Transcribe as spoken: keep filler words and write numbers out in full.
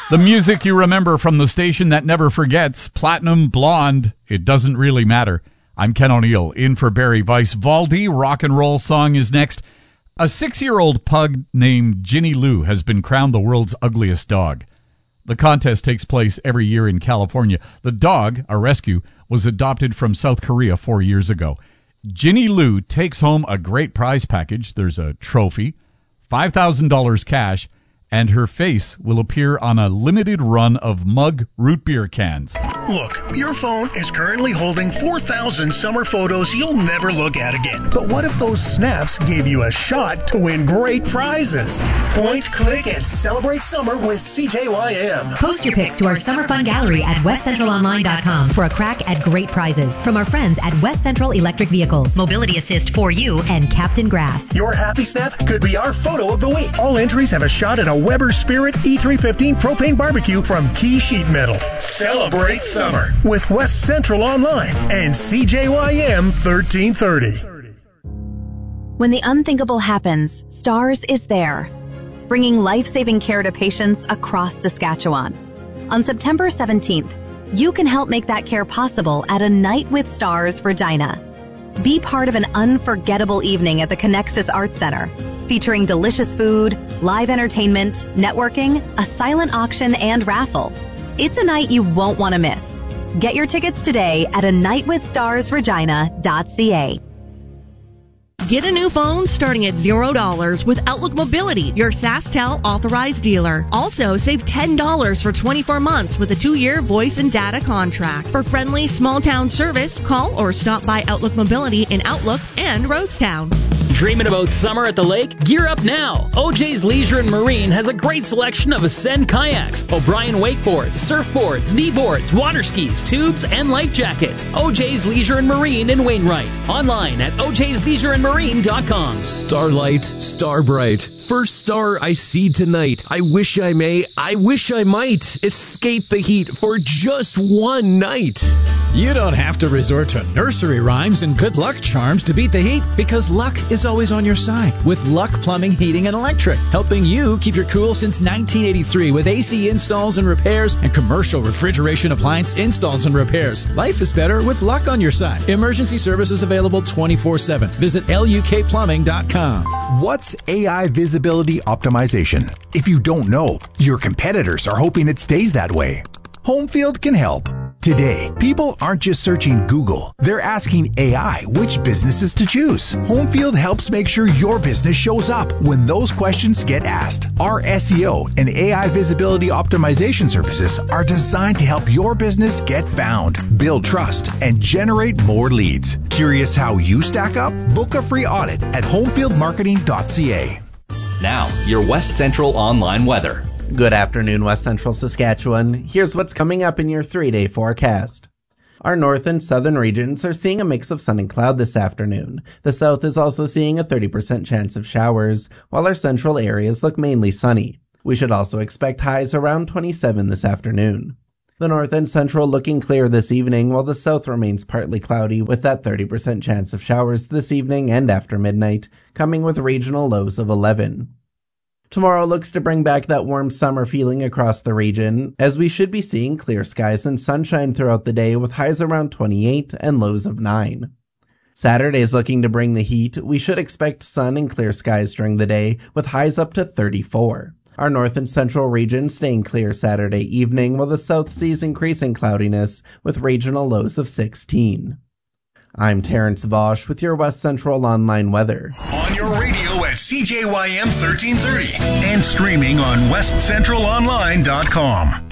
The music you remember from the station that never forgets, Platinum Blonde, It Doesn't Really Matter. I'm Ken O'Neill, in for Barry Weiss. Valdi, Rock and Roll Song is next. A six-year-old pug named Ginny Lou has been crowned the world's ugliest dog. The contest takes place every year in California. The dog, a rescue, was adopted from South Korea four years ago. Ginny Lou takes home a great prize package. There's a trophy, five thousand dollars cash, and her face will appear on a limited run of mug root beer cans. Look, your phone is currently holding four thousand summer photos you'll never look at again. But what if those snaps gave you a shot to win great prizes? Point, click, and celebrate summer with C J Y M. Post your pics to our summer fun gallery at west central online dot com for a crack at great prizes from our friends at West Central Electric Vehicles, Mobility Assist for You, and Captain Grass. Your happy snap could be our photo of the week. All entries have a shot at a Weber Spirit E three fifteen propane barbecue from Key Sheet Metal. Celebrate summer with West Central Online and C J Y M thirteen thirty. When the unthinkable happens, STARS is there, bringing life-saving care to patients across Saskatchewan. On September seventeenth, you can help make that care possible at A Night with Stars Regina. Be part of an unforgettable evening at the Connexus Arts Center, featuring delicious food, live entertainment, networking, a silent auction, and raffle. It's a night you won't want to miss. Get your tickets today at a night with stars regina dot c a. Get a new phone starting at zero dollars with Outlook Mobility, your SaskTel authorized dealer. Also, save ten dollars for twenty-four months with a two-year voice and data contract. For friendly, small-town service, call or stop by Outlook Mobility in Outlook and Rosetown. Dreaming about summer at the lake? Gear up now! O J's Leisure and Marine has a great selection of Ascend kayaks, O'Brien wakeboards, surfboards, kneeboards, water skis, tubes, and life jackets. O J's Leisure and Marine in Wainwright. Online at o j's leisure and marine dot com. Starlight, Starbright, first star I see tonight. I wish I may, I wish I might escape the heat for just one night. You don't have to resort to nursery rhymes and good luck charms to beat the heat, because luck is always on your side with Luck Plumbing, Heating, and Electric, helping you keep your cool since nineteen eighty-three with A C installs and repairs and commercial refrigeration appliance installs and repairs. Life is better with Luck on your side. Emergency services available twenty-four seven. Visit L U K plumbing dot com. What's A I visibility optimization? If you don't know, your competitors are hoping it stays that way. Homefield can help. Today, people aren't just searching Google. They're asking A I which businesses to choose. Homefield helps make sure your business shows up when those questions get asked. Our S E O and A I visibility optimization services are designed to help your business get found, build trust, and generate more leads. Curious how you stack up? Book a free audit at homefield marketing dot c a. Now, your West Central online weather. Good afternoon, West Central Saskatchewan. Here's what's coming up in your three-day forecast. Our north and southern regions are seeing a mix of sun and cloud this afternoon. The south is also seeing a thirty percent chance of showers, while our central areas look mainly sunny. We should also expect highs around twenty-seven this afternoon. The north and central looking clear this evening, while the south remains partly cloudy with that thirty percent chance of showers this evening and after midnight, coming with regional lows of eleven. Tomorrow looks to bring back that warm summer feeling across the region, as we should be seeing clear skies and sunshine throughout the day with highs around twenty-eight and lows of nine. Saturday's looking to bring the heat. We should expect sun and clear skies during the day with highs up to thirty-four. Our north and central region staying clear Saturday evening, while the south sees increasing cloudiness with regional lows of sixteen. I'm Terrence Vosch with your West Central online weather. On your radio at C J Y M thirteen thirty and streaming on west central online dot com.